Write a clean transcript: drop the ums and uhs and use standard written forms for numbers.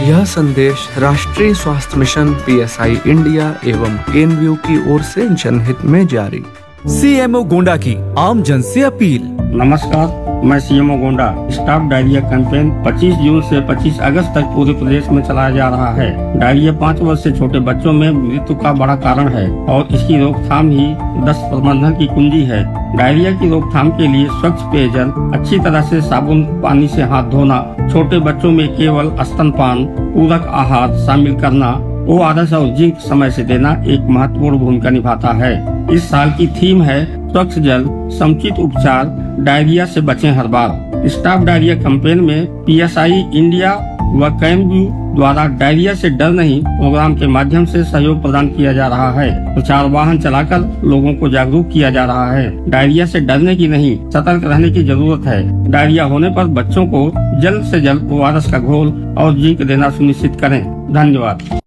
यह संदेश राष्ट्रीय स्वास्थ्य मिशन PSI इंडिया एवं केनव्यू की ओर से जनहित में जारी। CMO गोंडा की आम जन से अपील। नमस्कार, मैं CMO Gonda. Stop diarrhoea campaign 25 जून से 25 अगस्त तक पूरे प्रदेश में चलाया जा रहा है। डायरिया 5 वर्ष से छोटे बच्चों में मृत्यु का बड़ा कारण है और इसकी रोकथाम ही दस्त प्रबंधन की कुंजी है। डायरिया की रोकथाम के लिए स्वच्छ पेयजल, अच्छी तरह से साबुन पानी से हाथ धोना, छोटे बच्चों में केवल स्तनपान, पूरक आहार शामिल करना, ORS और जिंक समय से देना एक महत्वपूर्ण भूमिका निभाता है। इस साल की थीम है स्वच्छ जल, समुचित उपचार, डायरिया से बचें हर बार। स्टॉप डायरिया कैंपेन में PSI इंडिया व केनव्यू द्वारा डायरिया से डर नहीं प्रोग्राम के माध्यम से सहयोग प्रदान किया जा रहा है। प्रचार वाहन चलाकर लोगों को जागरूक किया जा रहा है। डायरिया से डरने की नहीं, सतर्क रहने की जरूरत है। डायरिया होने पर बच्चों को जल्द से जल्द ORS का घोल और जिंक देना सुनिश्चित करें। धन्यवाद।